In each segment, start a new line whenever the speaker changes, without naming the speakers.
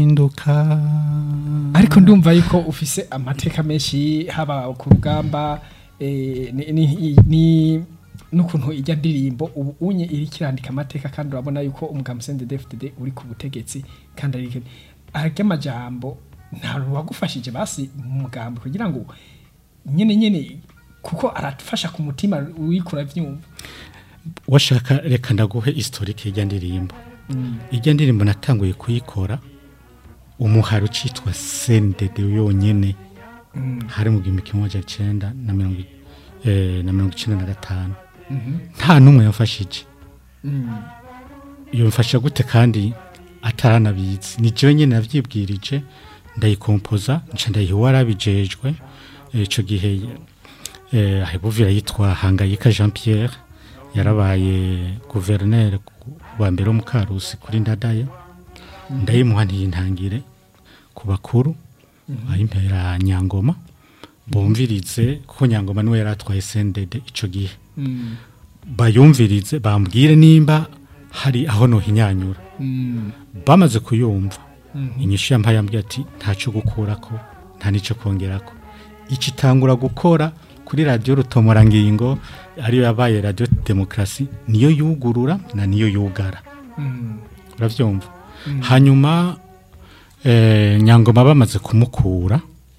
induka
ariko ndumva yuko ufise amateka menshi haba ku rugamba ni nukuntu ijya ndirimbo ubu unye iri kirandika amateka kandi urabona yuko umugambi CNDD-FDD uri ku butegetsi kandi ariko amajambo nta ruwagufashije basi mu mugambi kugira ngo nyene kuko aratufasha ku mutima wikura vyumva
washaka reka ndaguhe historique ijya ndirimbo ijya ndirimbo natanguye kuyikora umuharo citwa CNDD yonyene hari mu 1995 nta numwe yafashije iyo mfasha gute kandi ataranabizi ni je nyene navyibwirije ndayikompoza nca ndayiwarabijejwe ico gihe ahebuvira yitwa Hangayika Jean Pierre yarabaye gouverneur wa mbere mu Karusi kuri Ndadaye ndayimuhaniye intangire ku bakuru ayimpera Nyangoma bumvirize ko Nyangoma niwe yaratwaye CNDD ico gihe bayumvirize bambwire nimba hari aho no hinyanyura bamaze kuyumva inyishu yampaye ambye ati ntaco gukurako nta nico kongerako ikitangura gukora kuri radio Rutomora ngingo ariyo yabaye radio Demokrasi niyo yugurura na niyo yugara uravyumva hanyuma Nyangoma bamaze kumukura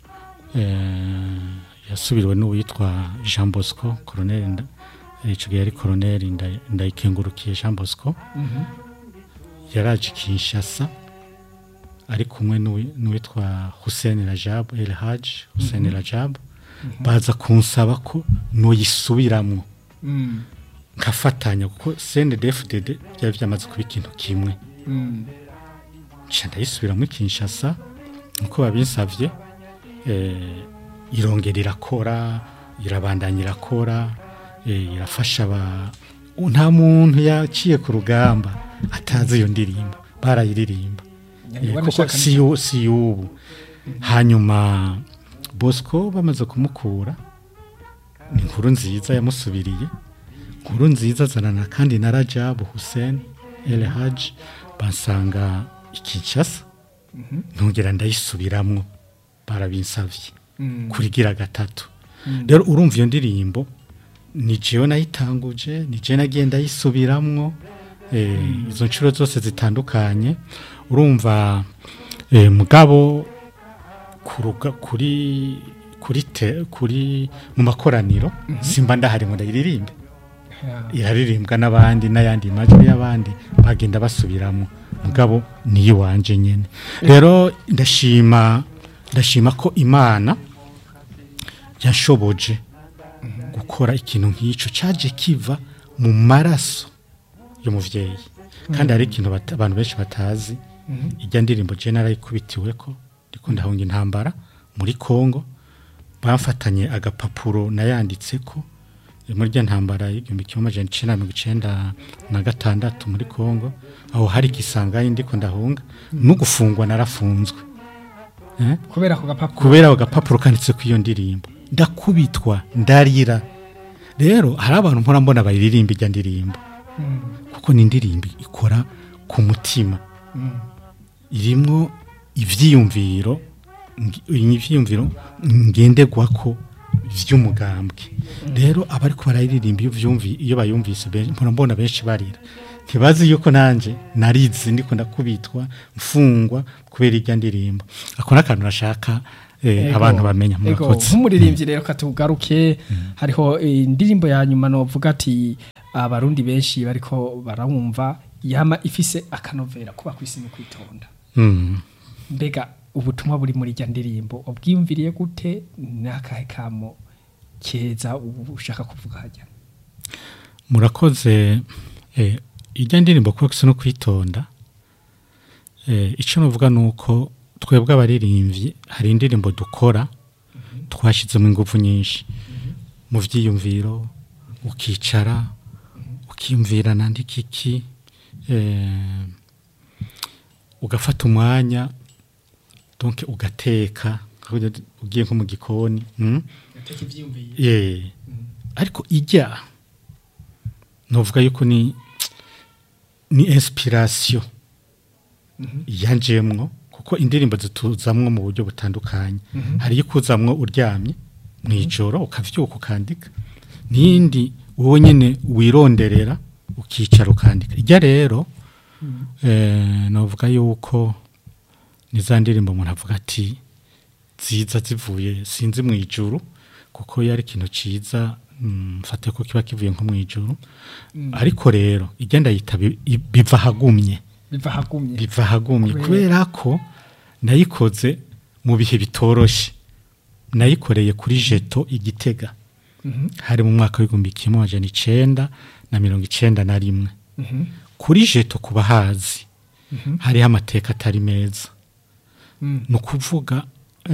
yasubiriwe n'uwitwa Jean Bosco colonel ico gihe yari colonel ndayikengurukiye Jean Bosco yaraje Kinshasa ari kumwe n'uwitwa Hussein Rajab El Haj Hussein Rajab baza kunsaba ko noyisubiramwo nkafatanya kuko CNDD-FDD byari byamaze kuba ikintu kimwe ndayisubiramo Kinshasa nkuko babinsavye irongera irakora irabandanya irakora irafasha nta muntu yaciye ku rugamba atazi iyo ndirimbo barayiririmba kuko si yubu hanyuma Bosco bamaze kumukura ni nkuru nziza yamusubiriye nkuru nziza zanana kandi na Rajab Hussein El Haj bansanga Kinshasa ntugera ndayisubiramwo barabinsavye kurigira gatatu rero urumva iyo ndirimbo ni jewe nayitanguje ni je nagenda yisubiramwo izo ncuro zose zitandukanye urumva mugabo kuri mu makoraniro simba ndahari ngo ndayiririmbe iraririmbwa n'abandi n'ayandi majwi y'abandi bagenda basubiramo mugabo niyo wanje nyene rero ndashima ko Imana yashoboje gukora ikintu nk'ico caje kiva mu maraso y'umuvyeyi kandi ari ikintu abantu benshi batazi ijya ndirimbo je narayikubitiweko ndiko ndahunga intambara muri Kongo bamfatanye agapapuro nayanditseko muri rya ntambara y'1996 muri Kongo aho hari kisangaye ndiko ndahunga no gufungwa narafunzwe
kubera ako
gapapuro kanditse ku iyo ndirimbo ndakubitwa ndarira rero hari abantu mpora mbona bayiririmba ijya ndirimbo kuko ni indirimbo ikora ku mutima irimwo ivyiyumviro ngendegwako vy'umugambwe rero abari ko barayiririmba iyo bayumvise mbona benshi barira ntibazi yuko nanje narize ndiko ndakubitwa mfungwa kubera ijya ndirimbo ako nakantu nashaka abantu bamenya murakoze
nk'umuririmbyi rero katugaruke hariho indirimbo ya nyuma novuga ati abarundi benshi bariko barawumva yama ifise akanovera kuba kwisi no kwitonda mbega ubutumwa buri muri ijya ndirimbo ubwiyumviriye gute nakahe kamo keza ushaka kuvuga hajya
murakoze ijya ndirimbo kuba kwisi no kwitonda ico novuga nuko twebwe abaririmbyi hari indirimbo dukora twashizemo ingufu nyinshi mu vyiyumviro ukicara ukiyumvira nandika iki ugafata umwanya donc ugateka ugiye nko mu gikoni ariko ijya novuga yuko ni inspiration yanjemwo kuko indirimbo zituzamwo mu buryo butandukanye hari ikuzamwo uryamye mwijoro ukavyuka ukandika nindi wowe nyene wironderera ukicara ukandika ijya rero navuga yuko niza ndirimbo umuntu avuga ati ziza zivuye sinzi mwijuru kuko yari ikintu ciza mfate ko kiba kivuye nko mwijuru ariko rero igenda yita biva hagumye kubera ko nayikoze mu bihe bitoroshe nayikoreye kuri jeto igitega hari mu mwaka w'igihumbi kimwe amajana 991 kuri jeto kuba hazi hariho amateka atari meza no kuvuga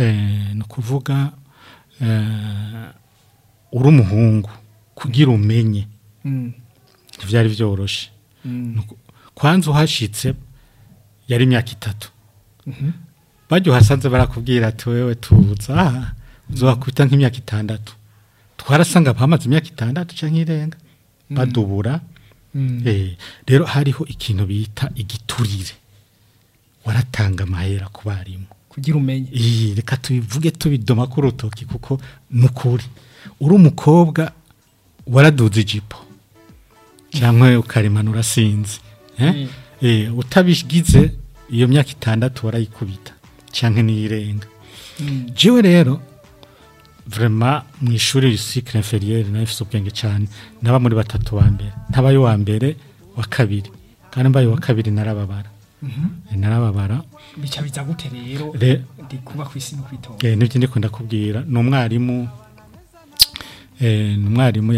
uri umuhungu kugira umenye byari byoroshe kwanza uhashitse yari imyaka 3 bajyo hasanze barakubwira ati wewe tuza uzokwita nk'imyaka 6 twarasanga bamaze imyaka 6 canke irenga badubura rero hariho ikintu bita igiturire waratanga amahera ku barimu
kugira umenye
reka tubivuge tubidoma ku rutoki kuko nukuri uri umukobwa waraduze ijipo cyangwa ukarimanura sinzi utabigize iyo myaka 6 warayikubita cyangwa niyirenga jewe rero vraiment mu ishuri cycle inférieur nafise ubwenge cyane naba muri 3 wa mbere ntabaye wa mbere wa kabiri kandi mbaye wa kabiri narababara
bica biza gute rero ndi kuba kwisi no kwitonda
nibyo ndiko ndakubwira no mwarimu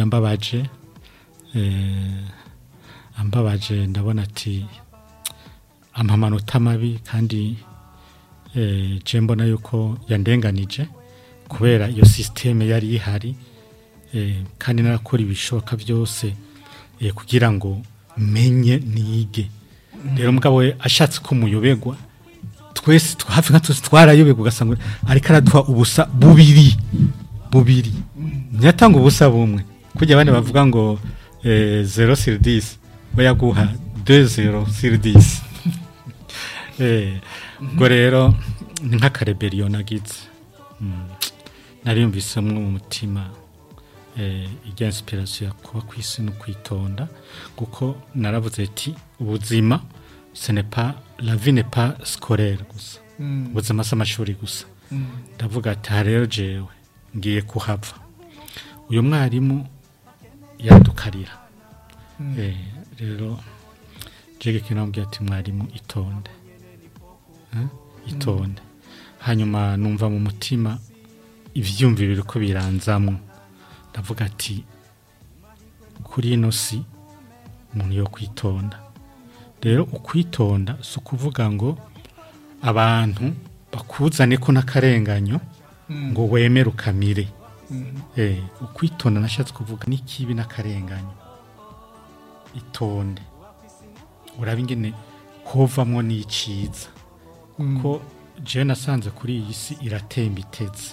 ambabaje ndabona ati amamanota mabi kandi je mbona yuko yandenganije kubera iyo systeme yari ihari kandi narakora ibishoboka byose kugira ngo menye nige rero mugabo we ashatse ko muyobegwa twese hafi nka twese twarayobegwa gasanga ariko araduha ubusa bubiri nyatanga ubusa bumwe kujya abandi bavuga ngo 0 sur 10 bayaguha 2 sur 10 ngo rero ni nka rebellion nagize nariyumvisemwe mu mutima ijya inspiration ya kuba kwisi no kwitonda kuko naravuze ati ubuzima ce n'est pas la vie n'est pas scolaire gusa ubuzima s'amashuri gusa ndavuga ati rero jewe ngiye kuhava uyu mwarimu yadukarira rero jege kinambye ati mwarimu itonde hanyuma numva mu mutima ivyumvi biriko biranzamwe ndavuga ati kuri ino si umuntu yo kwitonda rero ukwitonda so kuvuga ngo abantu bakuzane ko nakarenganyo ngo wemere ukamire ukwitonda nashatse kuvuga n'ikibi nakarenganyo itonde urabingene hovamwo n'iciza kuko je nasanze kuri iyi si iratemba iteze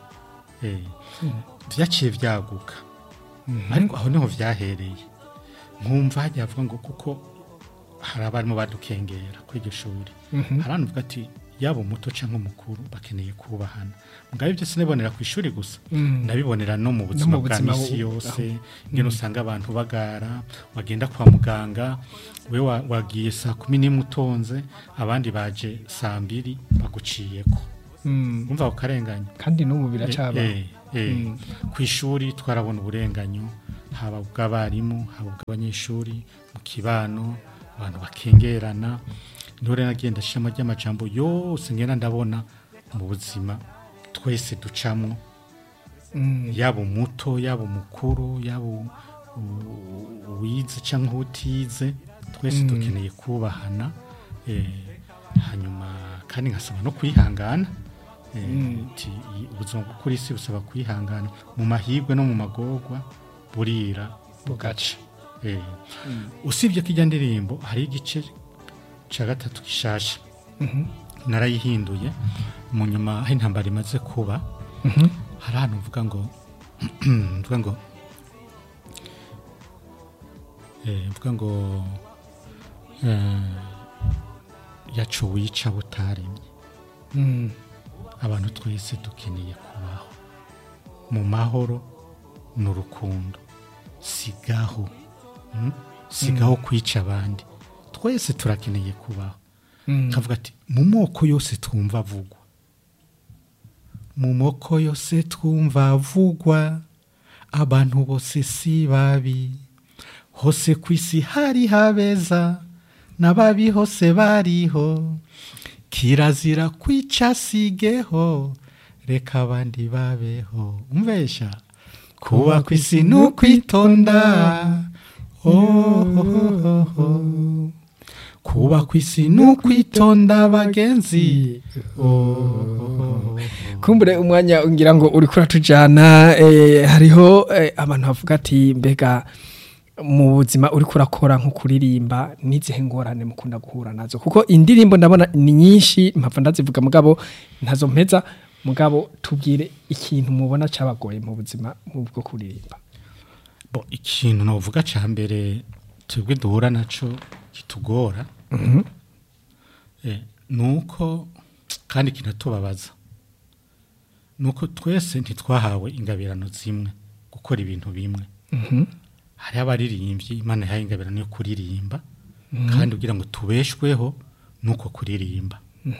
vyaciye vyaguka ariko aho niho vyahereye nkumva hajya avuga ngo kuko hari abarimo badukengera kuri iryo shuri harantu uvuga ati yabo muto canke mukuru bakeneye kubahana mugabe byo sinebonera ku ishuri gusa nabibonera no mu buzima bwa misi yose ngene usanga abantu bagara bagenda kwa muganga we wagiye saa 10 utonze abandi baje saa 2 baguciyeko umva ukarenganya
kandi no mu biracaba
ku ishuri twarabona uburenganyo haba bw'abarimu haba bw'abanyeshuri mu kibano abantu bakengerana ndore nagenda shema ry'amajambo yose ngena ndabona mu buzima twese ducamwo yabo muto yabo mukuru yabo wize cyangwa utize twese dukeneye kubahana hanyuma kandi ngasaba no kwihangana ubuzima bw'ukuri si busaba kwihangana mu mahirwe no mu magorwa burira bugaca usibye ko ijya ndirimbo hari igice cya 3 gishasha narayihinduye mu nyuma aho intambara imaze kuba hari ahantu mvuga ngo yacu wica butaremye abantu twese dukeneye kubaho mu mahoro n'urukundo, sigaho sigaho kwica abandi, twese turakeneye kubaho. Kavuga ati mu moko yose twumva avugwa, mu moko yose twumva avugwa, abantu bose si babi, hose kwisi hari habeza, n'ababi hose bariho, kirazira kwica sigeho, reka abandi babeho. Umvesha kuba kwisi n'ukwitonda, kuba kwisi n'ukwitonda bagenzi.
Kumbure umwanya ngira ngo uri kuratujana, hariho abantu bavuga ati mbega mu buzima uri kurakora nko kuririmba nizihe ngorane mukunda guhura nazo, kuko indirimbo ndabona ni nyinshi mpava ndazivuga mugabo ntazo mpeza, mugabo tubwire ikintu mubona cabagoye mu buzima bwo kuririmba.
Ikintu novuga ca mbere twebwe duhura naco kitugora nuko kandi kinatubabaza, nuko twese ntitwahawe ingabirano zimwe gukora ibintu bimwe. Hari abaririmbyi Imana yahaye ingabirano yo kuririmba, kandi kugira ngo tubeshweho nuko kuririmba.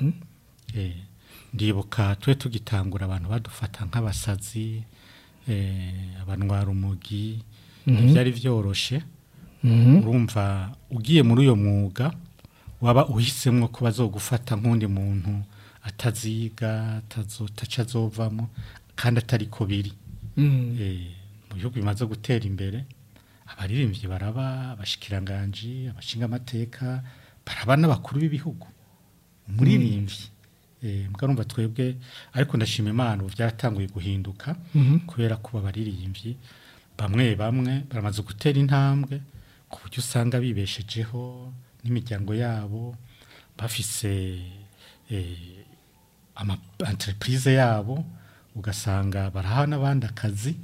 Ndibuka twe tugitangura abantu badufata nk'abasazi, abanwara umugi, byari vyoroshe. Urumva ugiye muri uyo mwuga waba uhisemwo ko bazogufata nk'undi muntu ataziga atazovamo kandi atari ko biri. Mu bihugu bimaze gutera imbere abaririmbyi baraba abashikiranganje, abashinga amateka, baraba n'abakuru b'ibihugu. Umuririmbyi mwarumva twebwe, ariko ndashima Imana ubu byaratanguye guhinduka kubera ko abaririmbyi bamwe baramaze gutera intambwe ku buryo usanga bibeshejeho n'imiryango yabo, bafise ama entreprise yabo, ugasanga baraha n'abandi akazi.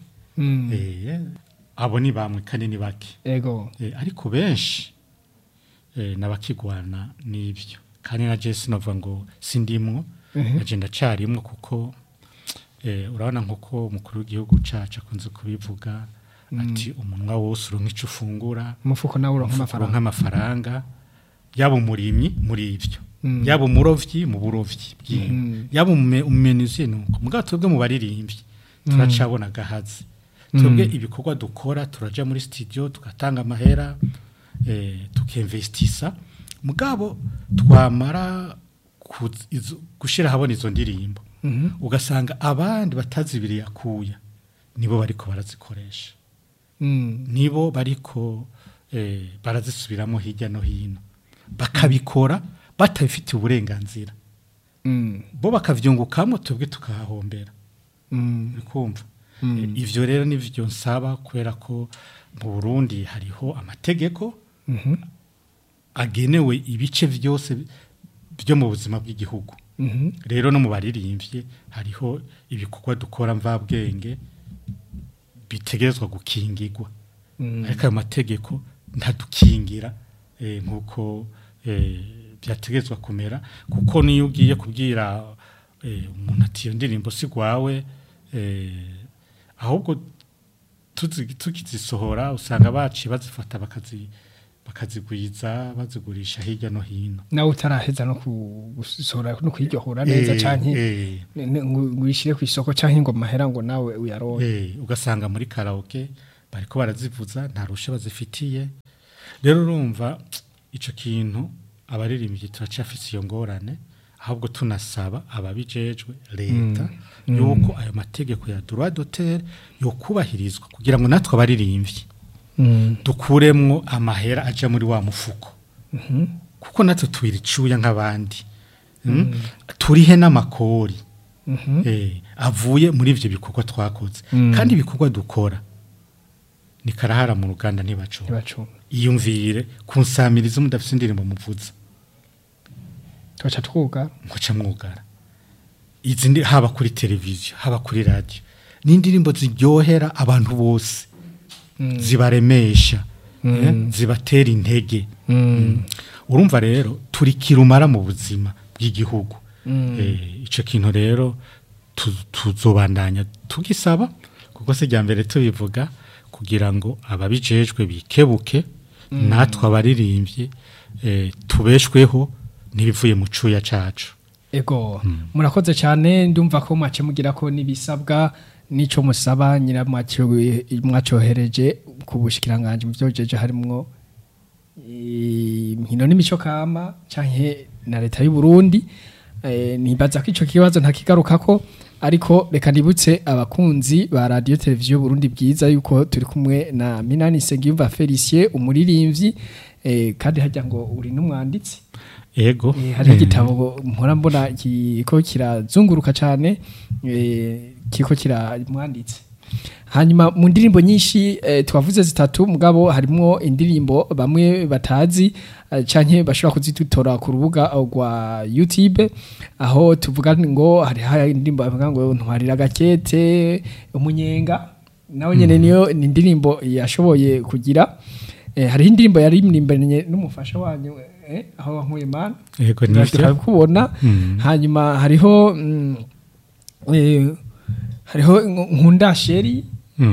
Abo ni bamwe kandi ni bake, ariko benshi n'abakigwana n'ibyo. Kandi na Jesse novuga ngo sindimwo, agenda carimwo, kuko urabona nk'uko umukuru w'igihugu cacu akunze kubivuga ati umunwa wose uronka ico ufungura,
umufuko nawe uronka
amafaranga. Yaba umurimyi muri ivyo, yaba umurovyi mu burovyi bw'inka, yaba umumenuzi nuko. Mugabo twebwe mu baririmbyi turacabona gahazi. Twebwe ibikorwa dukora, turaja muri studio tugatanga amahera, tukinvestisa, mugabo twamara gushira habona izo ndirimbo ugasanga abandi batazibiriye akuya nibo bariko barazikoresha, nibo bariko barazisubiramo hirya no hino, bakabikora batabifitiye uburenganzira. Bo bakavyungukamo, twebwe tukahahombera. Bikumva ivyo rero nivyo nsaba, kubera ko mu Burundi hariho amategeko agenewe ibice vyose byo mu buzima bw'igihugu. Rero no mu baririmbye hariho ibikorwa dukora mvabwenge bitegerezwa gukingirwa, ariko ayo mategeko ntadukingira nkuko byategerezwa kumera. Kuko niyo ugiye kubwira umuntu ati iyo ndirimbo si gwawe, ahubwo tukizisohora usanga baci bazifata bakazigwiza bazigurisha hirya no hino,
nawe utaraheza no gusohora no kwiryohora neza canke ngwishire ku isoko canke ngo mahera ngo nawe uyaronke.
Ugasanga muri karaoke bariko barazivuza nta rusha bazifitiye. Rero urumva ico kintu abaririmbyi turacafise iyo ngorane, ahubwo tunasaba ababijejwe leta yuko ayo mategeko ya droit d'auteur yo kubahirizwa, kugira ngo natwe abaririmbyi dukuremwo amahera aja muri wa mufuko, kuko natwe twiricuya nk'abandi. Turihe n'amakori avuye muri ivyo bikorwa twakoze, kandi ibikorwa dukora ni karahara mu ruganda ntibacunga. Iyumvire kunsamiriza mudafise indirimbo muvuza,
twaca twuga
ngoca mwugara. Izi haba kuri televiziyo haba kuri radio, ni indirimbo ziryohera abantu bose, zibaremesha, zibatera intege. Urumva rero turi kirumara mu buzima bw'igihugu. ico kintu rero tuzobandanya tugisaba kuko se rya mbere tubivuga kugira ngo ababijejwe bikebuke natwe abaririmbye tubeshweho n'ibivuye mu cuya cacu.
Ego murakoze cyane ndumva ko mwace mugira ko nibisabwa nico musaba nyira mwacohereje ku bushikiranganje mu byojeje harimwo nkino n'imico kama canke na leta y'u Burundi nibaza ko ico kibazo ntakigarukako ariko reka ndibutse abakunzi ba radio televiziyo Burundi bwiza yuko turi kumwe na Minani Nsengiyumva Felicien umuririmbyi kandi hajya ngo uri n'umwanditsi.
Ego
hari igitabo mpora mbona kiko kirazunguruka cyane kiko kiramwanditse. Hanyuma mu ndirimbo nyinshi twavuze zitatu mugabo harimo indirimbo bamwe batazi canke bashobora kuzitora ku rubuga rwa YouTube aho tuvuga ngo hari indirimbo bavuga ngo ntwarira gakete umunyenga nawe nyene niyo ni indirimbo yashoboye kugira hari indirimbo yari imlimbanye n'umufasha wanyu aho wankuye mana
yego nivyo
kubona hanyuma hariho nkunda sheri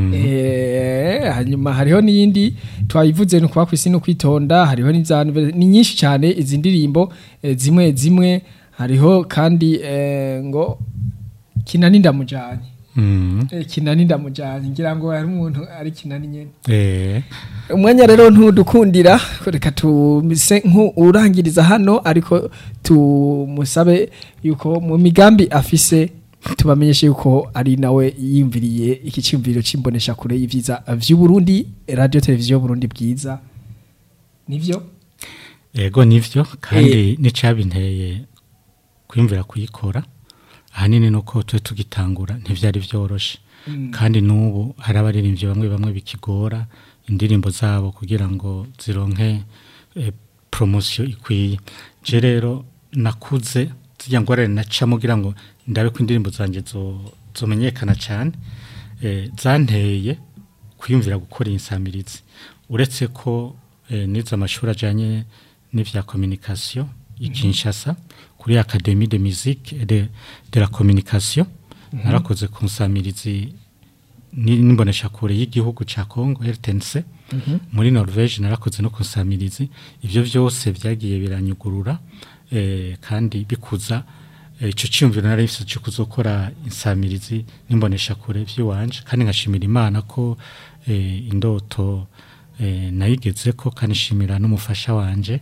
hanyuma hariho n'iyindi twayivuze no kuba kwisi no kwitonda hariho ni nyinshi cyane izi ndirimbo zimwe hariho kandi ngo kinani ndamujanye kinani ndamujanye ngira ngo hari umuntu ari kinani nyene umwanya rero ntudukundira reka tumise nk'urangiriza hano ariko tumusabe yuko mu migambi afise tubamenyeshe yuko ari nawe yimviriye iki cyumviro c'imbonesha kure y'ivyiza vy'u Burundi radio televiziyo Burundi bwiza nivyo
yego nivyo kandi nicabinteye kwimvira kuyikora ahanini nuko twe tugitangura ntivyari vyoroshe kandi nubu hari abaririmbyi bamwe bikigora indirimbo zabo kugira ngo zironke promotion ikwiye je rero nakuze zijya ngorane nacamo kugira ngo ndabe ko indirimbo zanje zomenyekana cyane zanteye kwiyumvira gukora insamirizi uretse ko niza amashuri ajanye n'ivya communication ikinshasa kuri Académie de musique et de la communication narakoze ku nsamirizi n'imbonesha kure y'igihugu ca Congo RTNC muri Norvège narakoze no ku nsamirizi ivyo byose byagiye biranyugurura kandi bikuza ico cyumviro narifise cyo kuzokora insamirizi nimbonesha kure by'iwanje kandi ngashimira Imana ko indoto nayigeze ko kanishimira n'umufasha wanje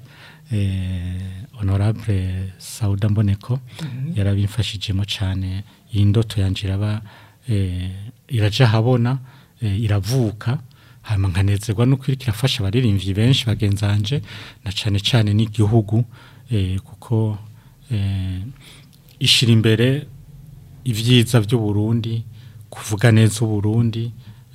honorable Sauda Mboneko yarabimfashijemo cyane iyi ndoto yanje iraba iraja habona iravuka hama nkanezerwa no kwirikira fasha baririmbyi benshi bagenzanje na cyane n'igihugu kuko ishira imbere ivyiza by'u Burundi kuvuga neza u Burundi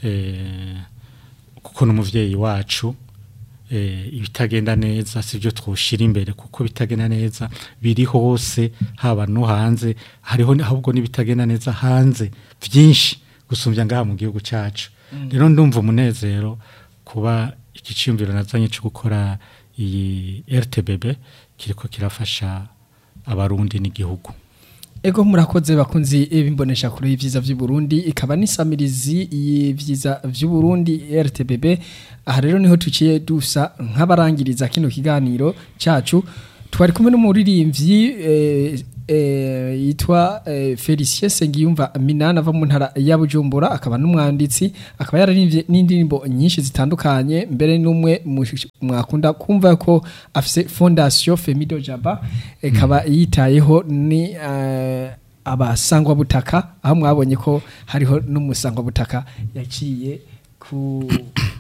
kuko n'umuvyeyi wacu ibitagenda neza sivyo twoshira imbere kuko bitagenda neza biri hose haba no hanze hariho ahubwo nibitagenda neza hanze vyinshi gusumbya ngaha mu gihugu cyacu rero ndumva umunezero kuba ikiciyumviro nazanye cyo gukora iyi RTBB kiriko kirafasha abarundi n'igihugu.
Ego murakoze bakunzi bimbonesha kure y'ivyiza vy'u Burundi ikaba nisamirizi y'ivyiza vy'u Burundi RTBB aha rero niho tuciye dusa nk'abarangiriza kino kiganiro cyacu twari kumwe n'umuririmbyi yitwa Felicien Nsengiyumva Minani ava mu ntara ya Bujumbura akaba n'umwanditsi akaba yararimbye n'indirimbo nyinshi zitandukanye mbere n'umwe mwakunda kumva ko afise fondation Femido Jaba ikaba yitayeho ni abasangwa butaka aho mwabonye ko hariho n'umusangwa butaka yaciye